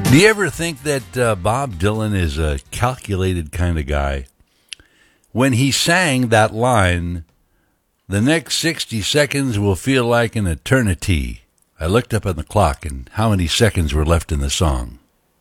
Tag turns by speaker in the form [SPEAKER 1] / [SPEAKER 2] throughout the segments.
[SPEAKER 1] Do you ever think that Bob Dylan is a calculated kind of guy? When he sang that line, the next 60 seconds will feel like an eternity. I looked up on the clock and how many seconds were left in the song.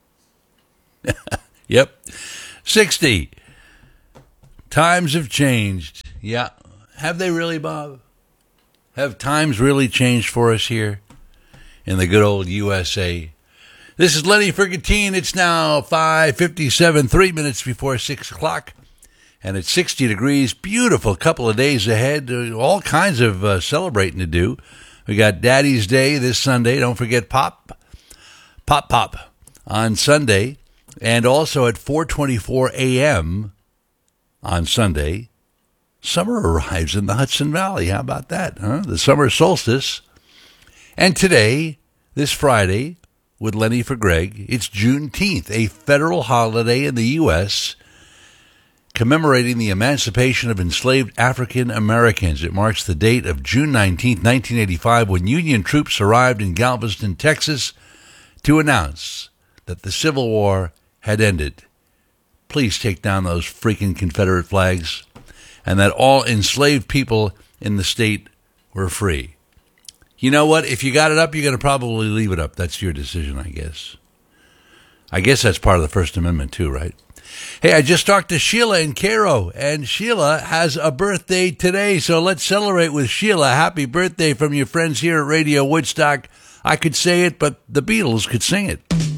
[SPEAKER 1] Yep, 60. Times have changed. Yeah, have they really, Bob? Have times really changed for us here in the good old USA? This is Lenny Fergantine. It's now 5:57, 3 minutes before 6 o'clock. And it's 60 degrees. Beautiful couple of days ahead. All kinds of celebrating to do. We got Daddy's Day this Sunday. Don't forget Pop on Sunday. And also at 4:24 a.m. on Sunday, summer arrives in the Hudson Valley. How about that, huh? The summer solstice. And today, this Friday, with Lenny for Greg, it's Juneteenth, a federal holiday in the U.S., commemorating the emancipation of enslaved African Americans. It marks the date of June 19, 1985, when Union troops arrived in Galveston, Texas, to announce that the Civil War had ended. Please take down those freaking Confederate flags, and that all enslaved people in the state were free. You know what? If you got it up, you're going to probably leave it up. That's your decision, I guess. I guess that's part of the First Amendment too, right? Hey, I just talked to Sheila in Cairo, and Sheila has a birthday today, so let's celebrate with Sheila. Happy birthday from your friends here at Radio Woodstock. I could say it, but the Beatles could sing it.